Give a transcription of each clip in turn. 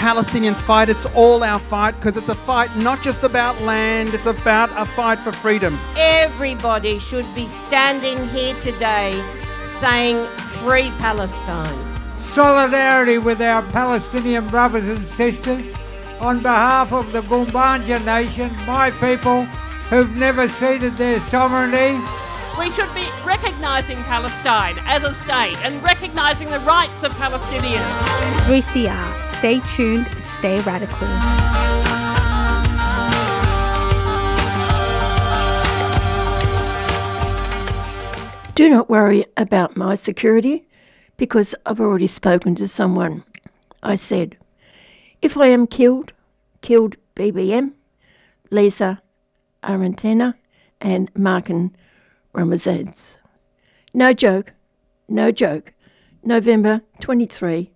Palestinians fight, it's all our fight, because it's a fight not just about land, it's about a fight for freedom. Everybody should be standing here today saying, Free Palestine. Solidarity with our Palestinian brothers and sisters on behalf of the Gumbaynggirr Nation, my people who've never ceded their sovereignty. We should be recognising Palestine as a state and recognising the rights of Palestinians. 3CR. Stay tuned, stay radical. Do not worry about my security, because I've already spoken to someone. I said, if I am killed BBM, Lisa Arantena and Markin Ramazans. No joke. November 23,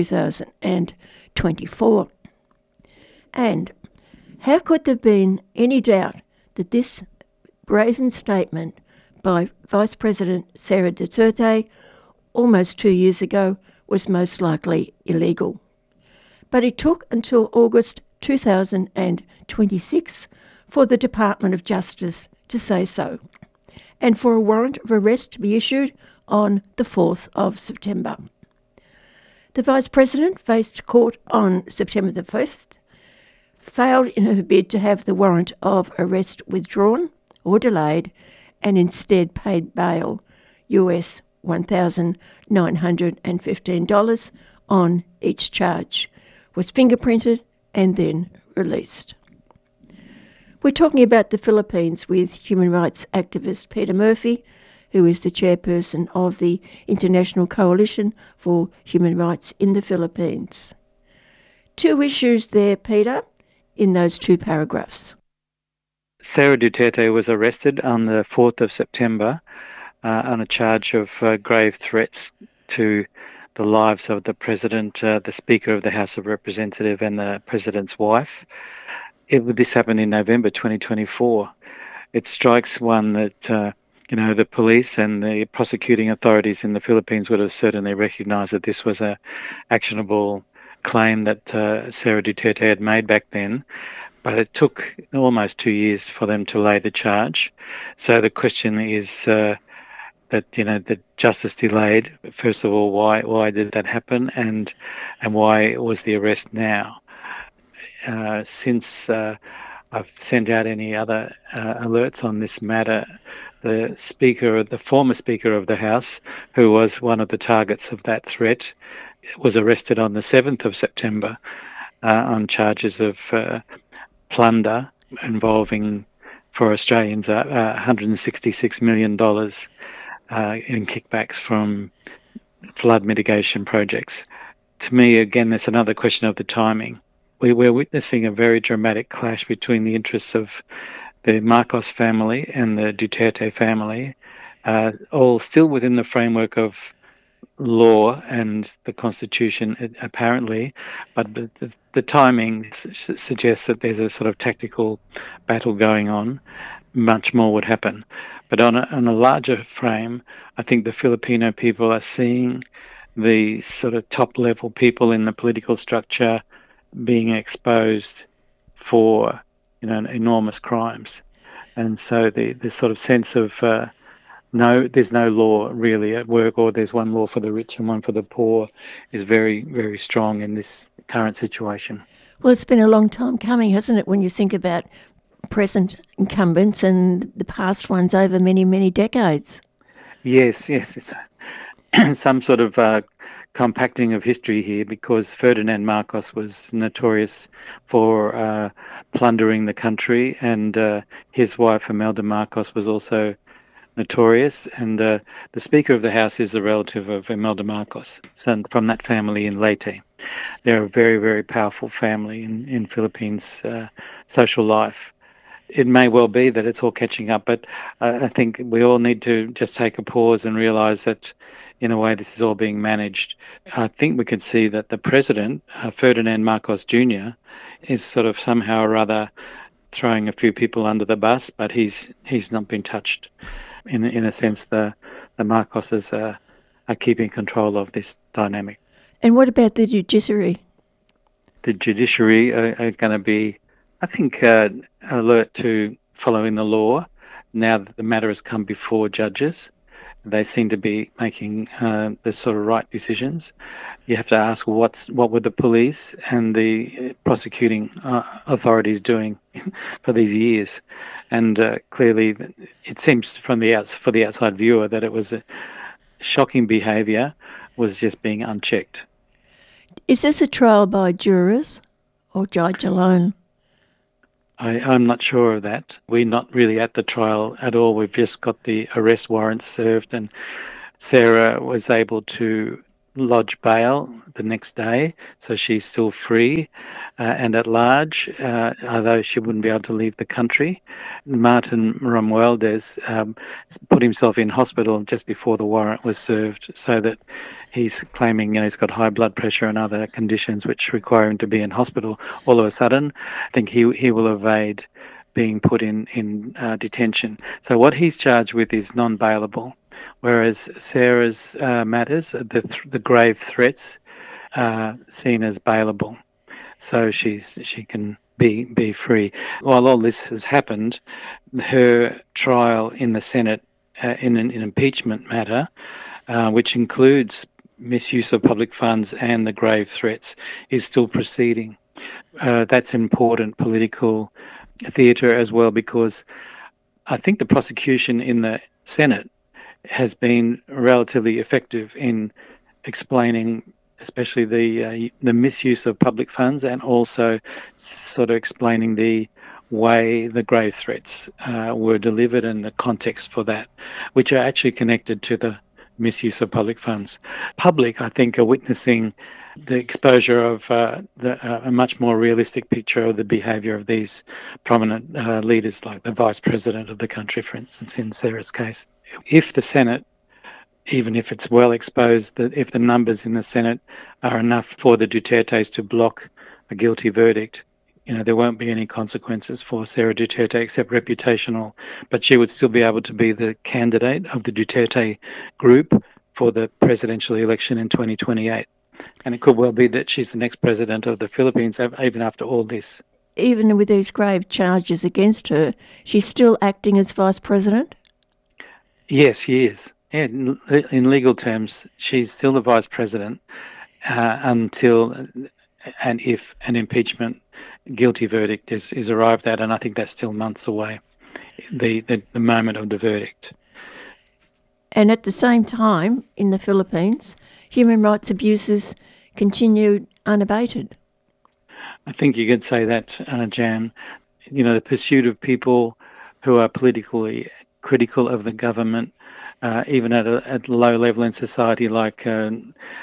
2024. And how could there have been any doubt that this brazen statement by Vice President Sara Duterte almost 2 years ago was most likely illegal? But it took until August 2026 for the Department of Justice to say so, and for a warrant of arrest to be issued on the 4th of September. The Vice President faced court on September the 5th, failed in her bid to have the warrant of arrest withdrawn or delayed, and instead paid bail US $1,915 on each charge, was fingerprinted and then released. We're talking about the Philippines with human rights activist Peter Murphy, who is the chairperson of the International Coalition for Human Rights in the Philippines. Two issues there, Peter, in those two paragraphs. Sara Duterte was arrested on the 4th of September on a charge of grave threats to the lives of the President, the Speaker of the House of Representatives and the President's wife. This happened in November 2024. It strikes one that, the police and the prosecuting authorities in the Philippines would have certainly recognised that this was an actionable claim that Sara Duterte had made back then. But it took almost 2 years for them to lay the charge. So the question is that the justice delayed. First of all, why did that happen, and why was the arrest now? Since I've sent out any other alerts on this matter, the former Speaker of the House, who was one of the targets of that threat, was arrested on the 7th of September on charges of plunder involving, for Australians, $166 million in kickbacks from flood mitigation projects. To me, again, there's another question of the timing. We're witnessing a very dramatic clash between the interests of the Marcos family and the Duterte family, all still within the framework of law and the Constitution, apparently, but the timing suggests that there's a sort of tactical battle going on. Much more would happen. But on a larger frame, I think the Filipino people are seeing the sort of top-level people in the political structure being exposed for, enormous crimes. And so the sort of sense of there's no law really at work, or there's one law for the rich and one for the poor, is very, very strong in this current situation. Well, it's been a long time coming, hasn't it, when you think about present incumbents and the past ones over many, many decades? Yes. It's some sort of compacting of history here, because Ferdinand Marcos was notorious for plundering the country, and his wife Imelda Marcos was also notorious, and the Speaker of the House is a relative of Imelda Marcos, so from that family in Leyte. They're a very, very powerful family in Philippines' social life. It may well be that it's all catching up, but I think we all need to just take a pause and realise that, in a way, this is all being managed. I think we can see that the President, Ferdinand Marcos Jr., is sort of somehow or other throwing a few people under the bus, but he's not been touched. In a sense, the Marcoses are keeping control of this dynamic. And what about the judiciary? the judiciary are going to be, I think, alert to following the law now that the matter has come before judges. They seem to be making the sort of right decisions. You have to ask what were the police and the prosecuting authorities doing for these years, and clearly it seems for the outside viewer that it was a shocking behaviour, was just being unchecked. Is this a trial by jurors or judge alone? I'm not sure of that. We're not really at the trial at all. We've just got the arrest warrants served, and Sarah was able to lodge bail the next day, so she's still free and at large, although she wouldn't be able to leave the country. Martin Romualdez put himself in hospital just before the warrant was served, so that he's claiming, he's got high blood pressure and other conditions which require him to be in hospital. All of a sudden, I think he will evade being put in detention. So what he's charged with is non-bailable, whereas Sarah's matters, the grave threats, are seen as bailable. So she can be free. While all this has happened, her trial in the Senate in an impeachment matter, which includes misuse of public funds and the grave threats, is still proceeding. That's important political theatre as well, because I think the prosecution in the Senate has been relatively effective in explaining especially the misuse of public funds, and also sort of explaining the way the grave threats were delivered and the context for that, which are actually connected to the misuse of public funds. Public, I think, are witnessing the exposure of a much more realistic picture of the behaviour of these prominent leaders, like the Vice President of the country, for instance, in Sarah's case. If the Senate, even if it's well exposed, that if the numbers in the Senate are enough for the Dutertes to block a guilty verdict, there won't be any consequences for Sarah Duterte except reputational, but she would still be able to be the candidate of the Duterte group for the presidential election in 2028. And it could well be that she's the next president of the Philippines, even after all this. Even with these grave charges against her, she's still acting as vice president? Yes, she is. Yeah, in legal terms, she's still the vice president until and if an impeachment guilty verdict is arrived at, and I think that's still months away, the moment of the verdict. And at the same time, in the Philippines, human rights abuses continue unabated. I think you could say that, Jan. The pursuit of people who are politically critical of the government, even at a low level in society, like at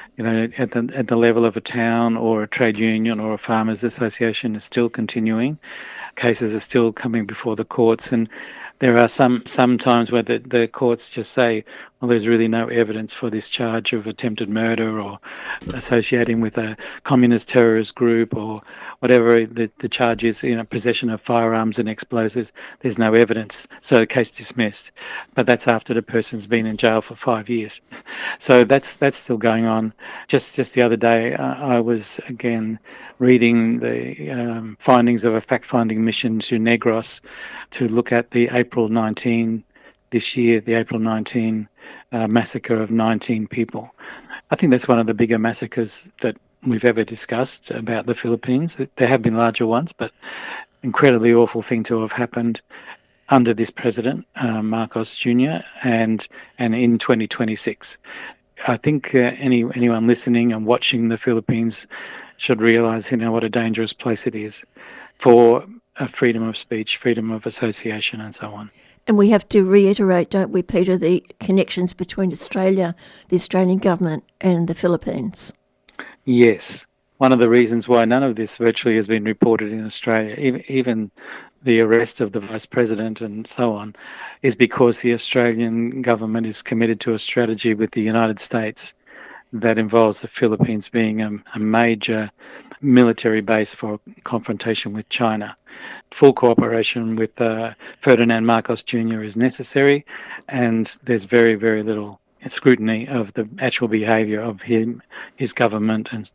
the level of a town or a trade union or a farmers association, is still continuing. Cases are still coming before the courts, and there are some times where the courts just say, well, there's really no evidence for this charge of attempted murder or associating with a communist terrorist group or whatever the charge is, possession of firearms and explosives. There's no evidence, so case dismissed. But that's after the person's been in jail for 5 years. So that's still going on. Just the other day, I was again reading the findings of a fact-finding mission to Negros to look at the April 19 massacre of 19 people. I think that's one of the bigger massacres that we've ever discussed about the Philippines. There have been larger ones, but incredibly awful thing to have happened under this president, Marcos Jr., and in 2026. I think anyone listening and watching the Philippines should realise, what a dangerous place it is for freedom of speech, freedom of association, and so on. And we have to reiterate, don't we, Peter, the connections between Australia, the Australian government, and the Philippines. Yes. One of the reasons why none of this virtually has been reported in Australia, even the arrest of the Vice President and so on, is because the Australian government is committed to a strategy with the United States that involves the Philippines being a major military base for confrontation with China. Full cooperation with Ferdinand Marcos Jr. is necessary, and there's very, very little scrutiny of the actual behaviour of him, his government, and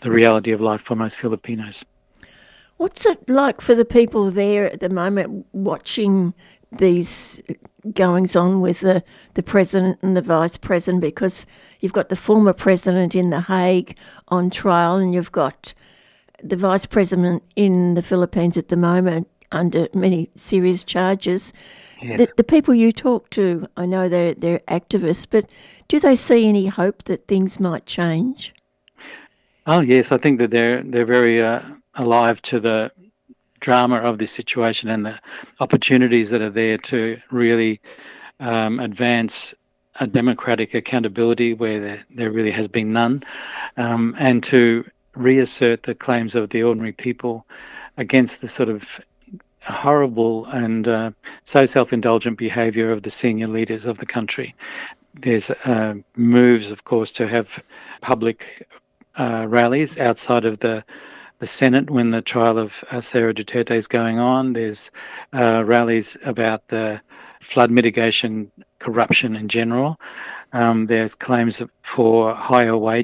the reality of life for most Filipinos. What's it like for the people there at the moment watching these goings on with the president and the vice president? Because you've got the former president in The Hague on trial, and you've got the vice president in the Philippines at the moment under many serious charges. Yes. The people you talk to, I know they're activists, but do they see any hope that things might change? Oh yes, I think that they're very alive to the drama of this situation and the opportunities that are there to really advance a democratic accountability where there really has been none, and to reassert the claims of the ordinary people against the sort of horrible and so self-indulgent behaviour of the senior leaders of the country. There's moves, of course, to have public rallies outside of the Senate when the trial of Sarah Duterte is going on. There's rallies about the flood mitigation, corruption in general. There's claims for higher wages.